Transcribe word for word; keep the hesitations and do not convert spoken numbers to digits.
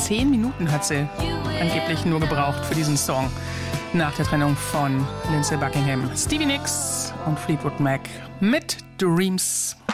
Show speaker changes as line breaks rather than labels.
Zehn Minuten hat sie angeblich nur gebraucht für diesen Song nach der Trennung von Lindsey Buckingham. Stevie Nicks und Fleetwood Mac mit Dreams.